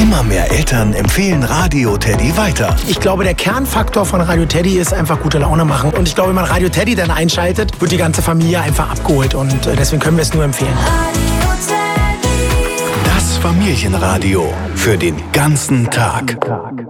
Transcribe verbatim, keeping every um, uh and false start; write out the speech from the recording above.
Immer mehr Eltern empfehlen Radio Teddy weiter. Ich glaube, der Kernfaktor von Radio Teddy ist einfach gute Laune machen. Und ich glaube, wenn man Radio Teddy dann einschaltet, wird die ganze Familie einfach abgeholt. Und deswegen können wir es nur empfehlen. Das Familienradio für den ganzen Tag.